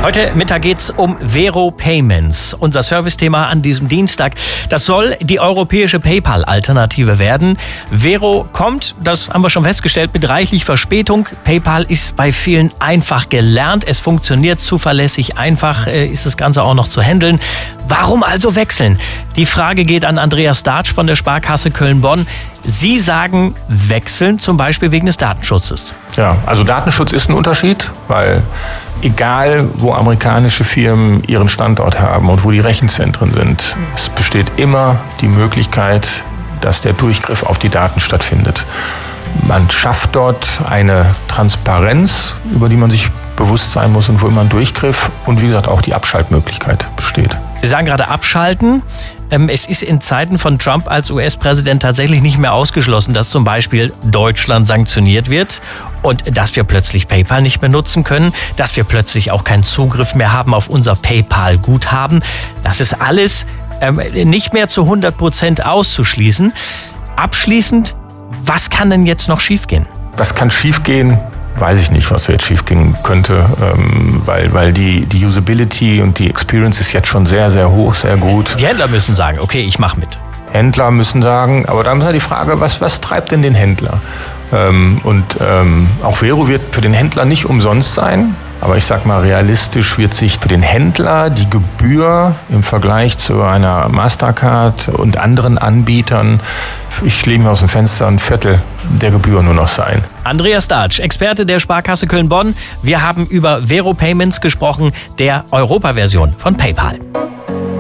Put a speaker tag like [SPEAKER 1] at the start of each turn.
[SPEAKER 1] Heute Mittag geht's um Vero Payments, unser Servicethema an diesem Dienstag. Das soll die europäische PayPal-Alternative werden. Vero kommt, das haben wir schon festgestellt, mit reichlich Verspätung. PayPal ist bei vielen einfach gelernt. Es funktioniert zuverlässig, einfach ist das Ganze auch noch zu handeln. Warum also wechseln? Die Frage geht an Andreas Dartsch von der Sparkasse Köln-Bonn. Sie sagen, wechseln zum Beispiel wegen des Datenschutzes.
[SPEAKER 2] Ja, also Datenschutz ist ein Unterschied, weil egal wo amerikanische Firmen ihren Standort haben und wo die Rechenzentren sind, es besteht immer die Möglichkeit, dass der Durchgriff auf die Daten stattfindet. Man schafft dort eine Transparenz, über die man sich bewusst sein muss und wo immer ein Durchgriff und wie gesagt auch die Abschaltmöglichkeit besteht.
[SPEAKER 1] Sie sagen gerade abschalten. Es ist in Zeiten von Trump als US-Präsident tatsächlich nicht mehr ausgeschlossen, dass zum Beispiel Deutschland sanktioniert wird und dass wir plötzlich PayPal nicht mehr nutzen können, dass wir plötzlich auch keinen Zugriff mehr haben auf unser PayPal-Guthaben. Das ist alles nicht mehr zu 100% auszuschließen. Abschließend, was kann denn jetzt noch schiefgehen?
[SPEAKER 2] Was kann schiefgehen? Weiß ich nicht, was jetzt schiefgehen könnte, weil die Usability und die Experience ist jetzt schon sehr, sehr hoch, sehr gut.
[SPEAKER 1] Die Händler müssen sagen, okay, ich mache mit.
[SPEAKER 2] Händler müssen sagen, aber dann ist ja die Frage, was treibt denn den Händler? Auch Vero wird für den Händler nicht umsonst sein. Aber ich sag mal, realistisch wird sich für den Händler die Gebühr im Vergleich zu einer Mastercard und anderen Anbietern, ich lehne mir aus dem Fenster, ein Viertel der Gebühr nur noch sein.
[SPEAKER 1] Andreas Dartsch, Experte der Sparkasse Köln-Bonn. Wir haben über Vero Payments gesprochen, der Europa-Version von PayPal.